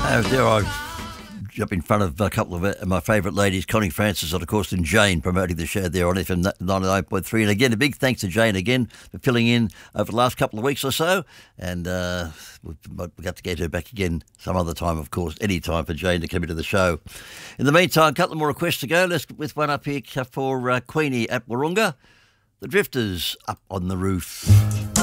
There I jump in front of a couple of my favourite ladies, Connie Francis and, of course, and Jane, promoting the show there on FM 99.3. And again, a big thanks to Jane again for filling in over the last couple of weeks or so. And we've got to get her back again some other time, of course, any time for Jane to come into the show. In the meantime, a couple more requests to go. Let's get with one up here for Queenie at Wahroonga. The Drifters, Up on the Roof.